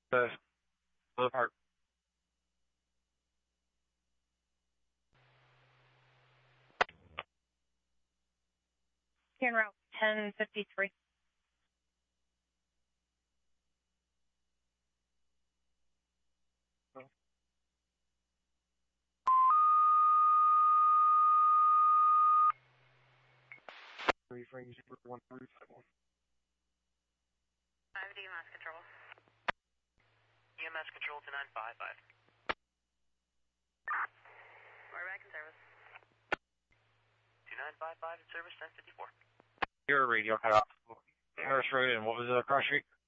the part. En route 1053. Refrain 1351. I have EMS control. EMS control to 955. We're back in service. 2955 in service, 1054. Your radio cut off. Harris Road, and what was the cross street?